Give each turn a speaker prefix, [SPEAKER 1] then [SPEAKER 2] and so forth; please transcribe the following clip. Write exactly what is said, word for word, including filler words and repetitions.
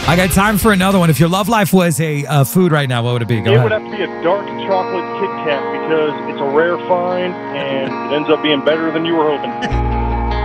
[SPEAKER 1] I got time for another one. If your love life was a uh, food right now, what would it be? Go
[SPEAKER 2] it
[SPEAKER 1] ahead.
[SPEAKER 2] would have to be a dark chocolate Kit Kat because it's a rare find and it ends up being better than you were hoping.